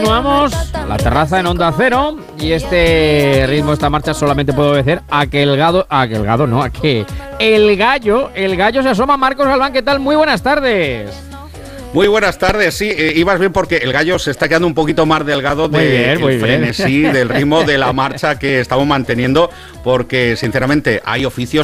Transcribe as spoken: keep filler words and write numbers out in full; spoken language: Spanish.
continuamos, la terraza en Onda Cero, y este ritmo, esta marcha solamente puedo obedecer a que el gado, a que el gado no, a que el gallo, el gallo se asoma. Marcos Galván, ¿qué tal? Muy buenas tardes. Muy buenas tardes, sí, eh, ibas bien porque el gallo se está quedando un poquito más delgado del frenesí, del ritmo de la marcha que estamos manteniendo, porque sinceramente hay oficios